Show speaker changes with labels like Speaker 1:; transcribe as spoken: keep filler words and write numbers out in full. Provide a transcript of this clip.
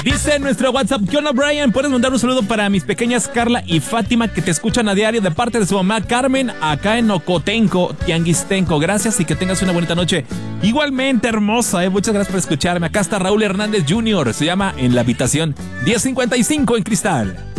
Speaker 1: Dice nuestro WhatsApp, ¿qué onda, Brian? ¿Puedes mandar un saludo para mis pequeñas Carla y Fátima que te escuchan a diario de parte de su mamá Carmen acá en Ocotenco, Tianguistenco? Gracias y que tengas una bonita noche. Igualmente, hermosa, ¿eh? Muchas gracias por escucharme. Acá está Raúl Hernández junior Se llama En la Habitación diez cincuenta y cinco en Cristal.